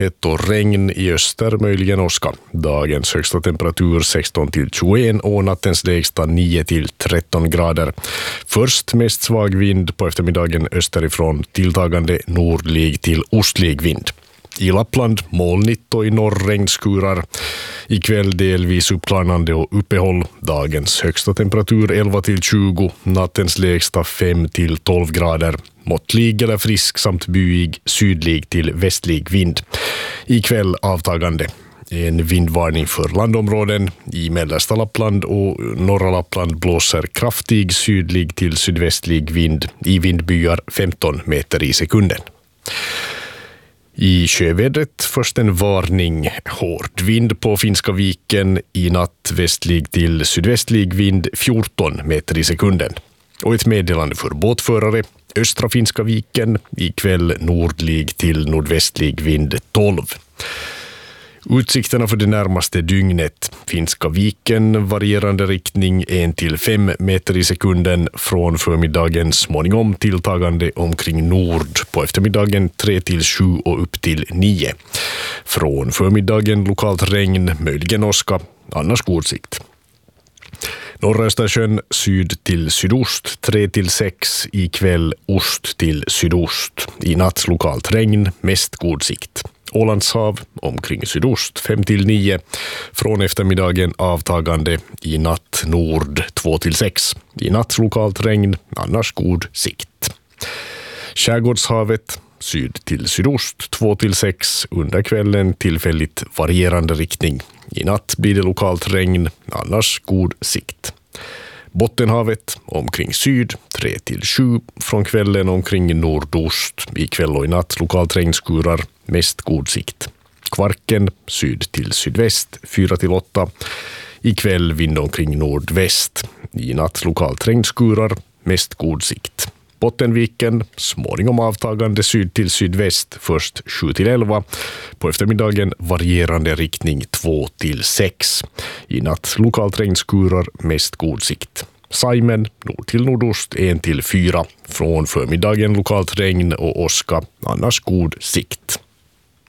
ett och regn i öster, möjligen åska. Dagens högsta temperatur 16 till 21 och nattens lägsta 9 till 13 grader. Först mest svag vind, på eftermiddagen österifrån tilltagande nordlig till ostlig vind. I Lappland molnigt och i norr regnskurar. Ikväll delvis uppklarnande och uppehåll. Dagens högsta temperatur 11 till 20, nattens lägsta 5 till 12 grader. Måttlig eller frisk samt byig sydlig till västlig vind. Ikväll avtagande. En vindvarning för landområden. I mellersta Lappland och norra Lappland blåser kraftig sydlig till sydvästlig vind. I vindbyar 15 meter i sekunden. I sjövädret först en varning. Hård vind på Finska viken. I natt västlig till sydvästlig vind 14 meter i sekunden. Och ett meddelande för båtförare. Östra Finska viken. Ikväll nordlig till nordvästlig vind 12. Utsikterna för det närmaste dygnet. Finska viken varierande riktning 1 till 5 meter i sekunden. Från förmiddagen småningom tilltagande omkring nord. På eftermiddagen 3 till 7 och upp till 9. Från förmiddagen lokalt regn, möjligen åska, annars god sikt. Norra Östersjön syd till sydost 3 till 6, ikväll ost till sydost. I natt lokalt regn, mest god sikt. Ålandshav omkring sydost 5 till 9. Från eftermiddagen avtagande, i natt nord 2 till 6. I natt lokalt regn, annars god sikt. Skärgårdshavet syd till sydost 2 till 6. Under kvällen tillfälligt varierande riktning. I natt blir det lokalt regn, annars god sikt. Bottenhavet omkring syd 3 till 7. Från kvällen omkring nordost. I kväll och i natt lokalt regnskurar, mest god sikt. Kvarken syd till sydväst 4 till 8. I kväll vind omkring nordväst. I natt lokalt regnskurar, mest god sikt. Bottenviken småningom avtagande syd till sydväst, först 7 till 11. På eftermiddagen varierande riktning 2 till 6. I natt lokalt regnskurar, mest god sikt. Saimen nord till nordost 1 till 4. Från förmiddagen lokalt regn och åska, annars god sikt.